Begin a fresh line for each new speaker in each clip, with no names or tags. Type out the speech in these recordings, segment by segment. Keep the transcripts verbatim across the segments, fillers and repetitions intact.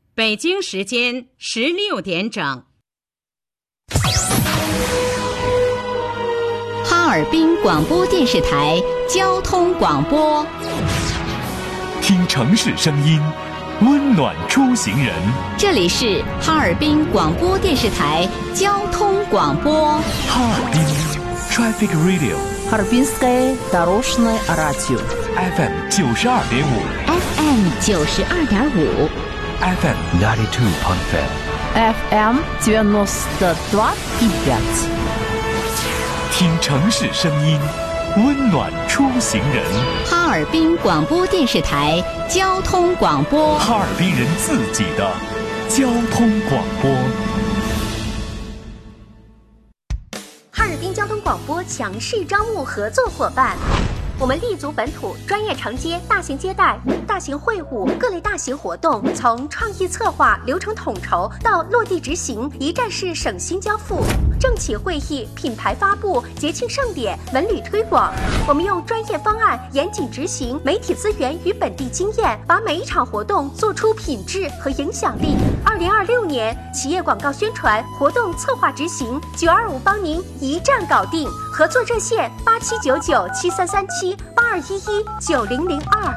北京时间十六点整。
哈尔滨广播电视台交通广播，
听城市声音，温暖出行人。
这里是哈尔滨广播电视台交通广播。
哈尔滨 Traffic Radio，
Харбинское дорожное радио
F M 九十二点五
F M 九十二点五
F M ninety two point five
F M девяносто два и пять。
听城市声音，温暖出行人。
哈尔滨广播电视台交通广播，
哈尔滨人自己的交通广播。
哈尔滨交通广播强势招募合作伙伴。我们立足本土，专业承接大型接待、大型会晤、各类大型活动，从创意策划、流程统筹到落地执行，一站式省心交付。政企会议、品牌发布、节庆盛典、文旅推广，我们用专业方案严谨执行，媒体资源与本地经验，把每一场活动做出品质和影响力。二零二六年企业广告宣传、活动策划执行，九二五帮您一站搞定。合作热线八七九九七三三七八二一一九零零二。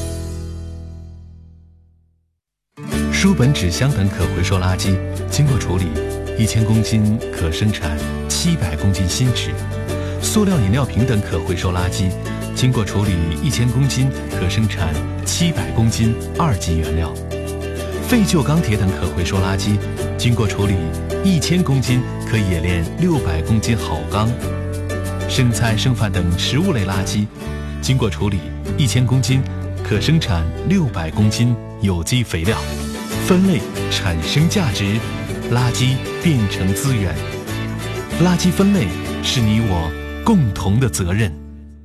书本、纸箱等可回收垃圾经过处理，一千公斤可生产七百公斤新纸；塑料饮料瓶等可回收垃圾经过处理，一千公斤可生产七百公斤二级原料；废旧钢铁等可回收垃圾经过处理，一千公斤可冶炼六百公斤好钢；生菜、剩饭等食物类垃圾经过处理，一千公斤可生产六百公斤有机肥料。分类产生价值，垃圾变成资源。垃圾分类是你我共同的责任。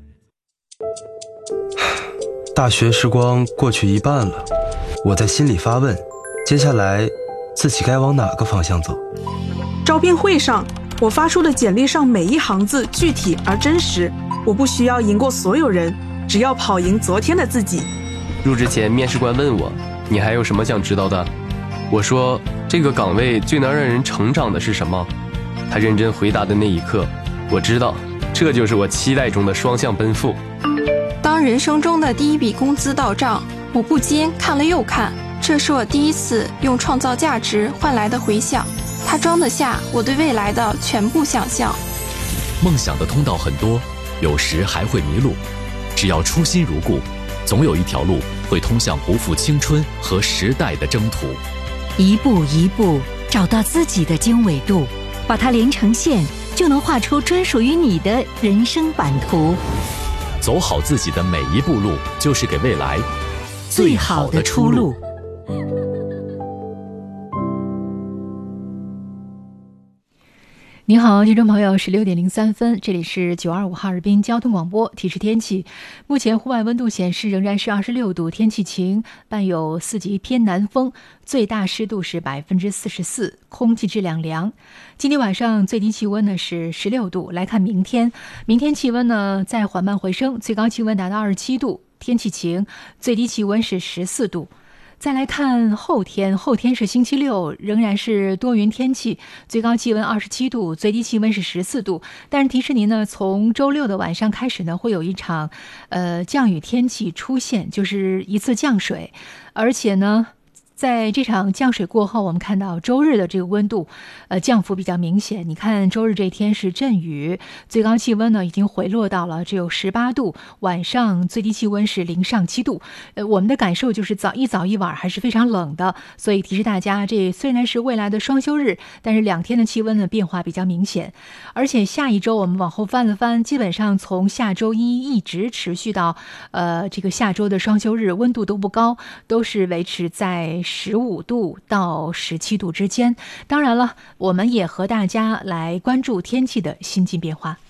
大学时光过去一半了，我在心里发问，接下来自己该往哪个方向走？
招聘会上，我发出的简历上每一行字具体而真实，我不需要赢过所有人，只要跑赢昨天的自己。
入职前，面试官问我，你还有什么想知道的？我说，这个岗位最能让人成长的是什么？他认真回答的那一刻，我知道，这就是我期待中的双向奔赴。
当人生中的第一笔工资到账，我不禁看了又看，这是我第一次用创造价值换来的回响，它装得下我对未来的全部想象。
梦想的通道很多，有时还会迷路，只要初心如故，总有一条路会通向不负青春和时代的征途。
一步一步找到自己的经纬度，把它连成线，就能画出专属于你的人生版图。
走好自己的每一步路，就是给未来最好的出路。
你好，听众朋友，十六点零三分，这里是九二五哈尔滨交通广播。提示天气，目前户外温度显示仍然是二十六度，天气晴，伴有四级偏南风，最大湿度是百分之四十四，空气质量良。今天晚上最低气温呢是十六度。来看明天，明天气温呢在缓慢回升，最高气温达到二十七度，天气晴，最低气温是十四度。再来看后天，后天是星期六，仍然是多云天气，最高气温二十七度，最低气温是十四度。但是提示您呢，从周六的晚上开始呢，会有一场呃降雨天气出现，就是一次降水，而且呢，在这场降水过后，我们看到周日的这个温度，呃，降幅比较明显。你看周日这天是阵雨，最高气温呢已经回落到了只有十八度，晚上最低气温是零上七度。呃，我们的感受就是早一早一晚还是非常冷的，所以提示大家，这虽然是未来的双休日，但是两天的气温呢变化比较明显。而且下一周我们往后翻了翻，基本上从下周一一直持续到呃这个下周的双休日，温度都不高，都是维持在十五度到十七度之间。当然了，我们也和大家来关注天气的新近变化。